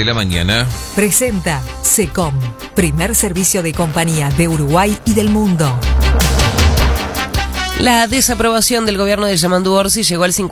de la mañana. Presenta SECOM, primer servicio de compañía de Uruguay y del mundo. La desaprobación del gobierno de Yamandu Orsi llegó al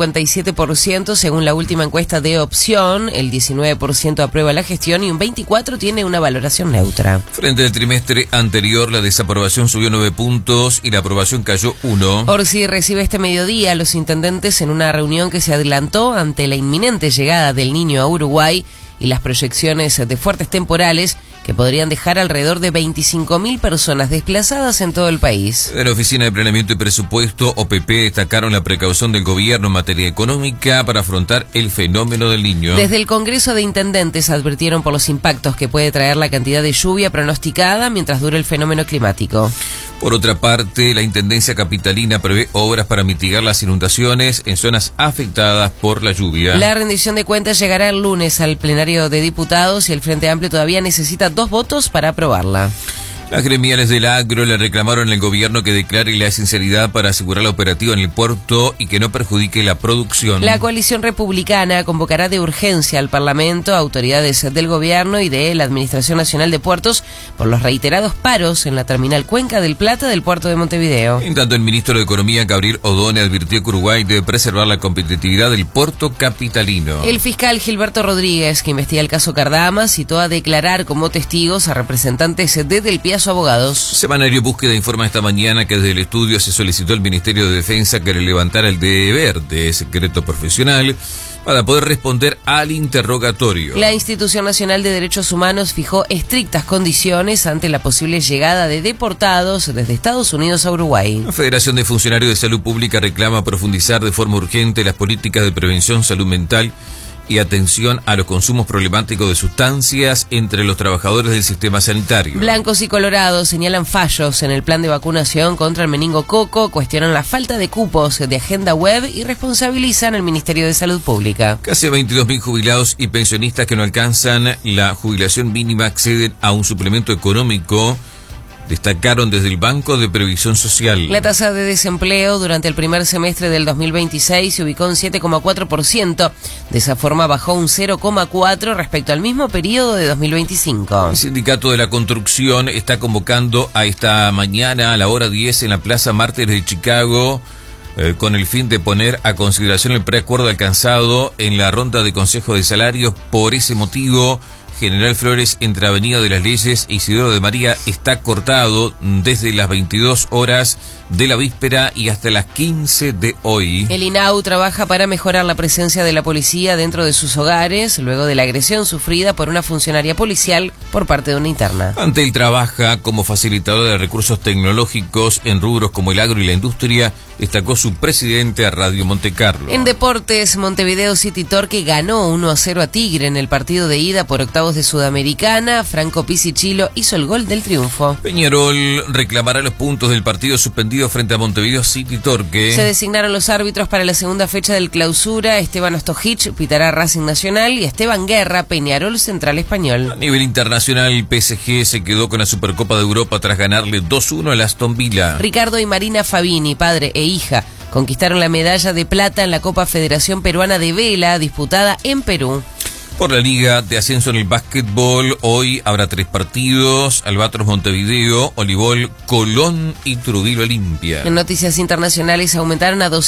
57% según la última encuesta de Opción. El 19% aprueba la gestión y un 24% tiene una valoración neutra. Frente al trimestre anterior, la desaprobación subió 9 puntos y la aprobación cayó 1. Orsi recibe este mediodía a los intendentes en una reunión que se adelantó ante la inminente llegada del Niño a Uruguay y las proyecciones de fuertes temporales que podrían dejar alrededor de 25.000 personas desplazadas en todo el país. De la Oficina de Planeamiento y Presupuesto, OPP, destacaron la precaución del gobierno en materia económica para afrontar el fenómeno del Niño. Desde el Congreso de Intendentes advirtieron por los impactos que puede traer la cantidad de lluvia pronosticada mientras dure el fenómeno climático. Por otra parte, la Intendencia Capitalina prevé obras para mitigar las inundaciones en zonas afectadas por la lluvia. La rendición de cuentas llegará el lunes al plenario de diputados y el Frente Amplio todavía necesita 2 votos para aprobarla. Las gremiales del agro le reclamaron al gobierno que declare la sinceridad para asegurar la operativa en el puerto y que no perjudique la producción. La coalición republicana convocará de urgencia al Parlamento, autoridades del gobierno y de la Administración Nacional de Puertos por los reiterados paros en la terminal Cuenca del Plata del puerto de Montevideo. En tanto, el ministro de Economía, Gabriel Odone, advirtió que Uruguay debe preservar la competitividad del puerto capitalino. El fiscal Gilberto Rodríguez, que investiga el caso Cardama, citó a declarar como testigos a representantes de Del Piazo Abogados. Semanario Búsqueda informa esta mañana que desde el estudio se solicitó al Ministerio de Defensa que le levantara el deber de secreto profesional para poder responder al interrogatorio. La Institución Nacional de Derechos Humanos fijó estrictas condiciones ante la posible llegada de deportados desde Estados Unidos a Uruguay. La Federación de Funcionarios de Salud Pública reclama profundizar de forma urgente las políticas de prevención, salud mental y atención a los consumos problemáticos de sustancias entre los trabajadores del sistema sanitario. Blancos y colorados señalan fallos en el plan de vacunación contra el meningococo, cuestionan la falta de cupos de agenda web y responsabilizan al Ministerio de Salud Pública. Casi 22.000 jubilados y pensionistas que no alcanzan la jubilación mínima acceden a un suplemento económico, destacaron desde el Banco de Previsión Social. La tasa de desempleo durante el primer semestre del 2026 se ubicó en 7,4%. De esa forma bajó un 0,4% respecto al mismo periodo de 2025. El Sindicato de la Construcción está convocando a esta mañana a la hora 10 en la Plaza Mártires de Chicago con el fin de poner a consideración el preacuerdo alcanzado en la ronda de Consejo de Salarios. Por ese motivo, General Flores entre Avenida de las Leyes e Isidoro de María está cortado desde las 22 horas de la víspera y hasta las 15 de hoy. El INAU trabaja para mejorar la presencia de la policía dentro de sus hogares luego de la agresión sufrida por una funcionaria policial por parte de una interna. Antel trabaja como facilitador de recursos tecnológicos en rubros como el agro y la industria, destacó su presidente a Radio Montecarlo. En deportes, Montevideo City Torque ganó 1-0 a Tigre en el partido de ida por octavos de Sudamericana. Franco Pisichillo hizo el gol del triunfo. Peñarol reclamará los puntos del partido suspendido frente a Montevideo City Torque. Se designaron los árbitros para la segunda fecha del clausura. Esteban Ostojic pitará Racing Nacional y Esteban Guerra Peñarol Central Español. A nivel internacional, el PSG se quedó con la Supercopa de Europa tras ganarle 2-1 al Aston Villa. Ricardo y Marina Fabini, padre e hija, conquistaron la medalla de plata en la Copa Federación Peruana de Vela disputada en Perú. Por la Liga de Ascenso en el básquetbol, hoy habrá 3 partidos: Albatros Montevideo, Olivol Colón y Trujillo Olimpia. En noticias internacionales, aumentaron a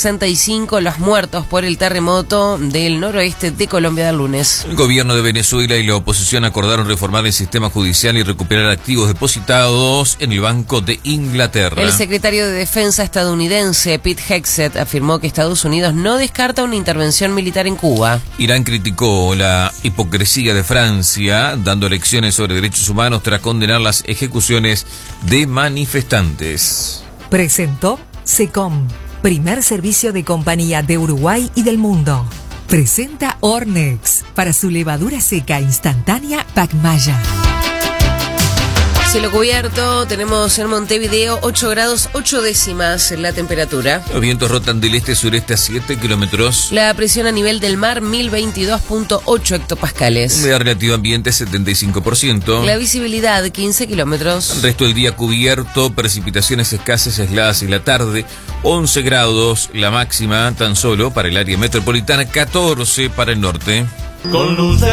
265 los muertos por el terremoto del noroeste de Colombia del lunes. El gobierno de Venezuela y la oposición acordaron reformar el sistema judicial y recuperar activos depositados en el Banco de Inglaterra. El secretario de Defensa estadounidense, Pete Hegseth, afirmó que Estados Unidos no descarta una intervención militar en Cuba. Irán criticó la hipocresía de Francia, dando lecciones sobre derechos humanos tras condenar las ejecuciones de manifestantes. Presentó SECOM, primer servicio de compañía de Uruguay y del mundo. Presenta Ornex para su levadura seca instantánea Pacmaya. Cielo cubierto, tenemos en Montevideo 8 grados 8 décimas la temperatura. Los vientos rotan del este-sureste a 7 kilómetros. La presión a nivel del mar 1022.8 hectopascales. Humedad relativa ambiente 75%. La visibilidad 15 kilómetros. El resto del día cubierto, precipitaciones escasas aisladas en la tarde, 11 grados la máxima tan solo para el área metropolitana, 14 para el norte. Con luz de